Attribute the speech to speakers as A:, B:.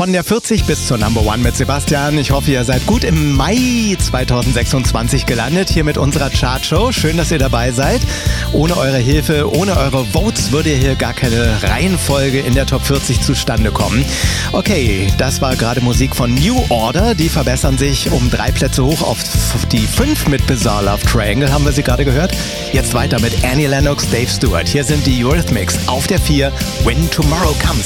A: Von der 40 bis zur Number One mit Sebastian. Ich hoffe, ihr seid gut im Mai 2026 gelandet, hier mit unserer Chartshow. Schön, dass ihr dabei seid. Ohne eure Hilfe, ohne eure Votes würde hier gar keine Reihenfolge in der Top 40 zustande kommen. Okay, das war gerade Musik von New Order. Die verbessern sich um 3 Plätze hoch auf die 5 mit Bizarre Love Triangle, haben wir sie gerade gehört. Jetzt weiter mit Annie Lennox, Dave Stewart. Hier sind die Eurythmics auf der 4, When Tomorrow Comes.